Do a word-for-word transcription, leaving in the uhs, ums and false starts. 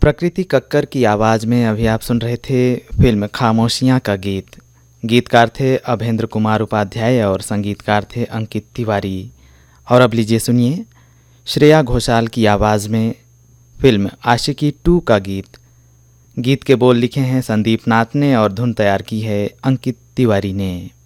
प्रकृति कक्कर की आवाज़ में अभी आप सुन रहे थे फिल्म खामोशियाँ का गीत। गीतकार थे अभेंद्र कुमार उपाध्याय और संगीतकार थे अंकित तिवारी। और अब लीजिए सुनिए श्रेया घोषाल की आवाज़ में फिल्म आशिकी टू का गीत। गीत के बोल लिखे हैं संदीप नाथ ने और धुन तैयार की है अंकित तिवारी ने।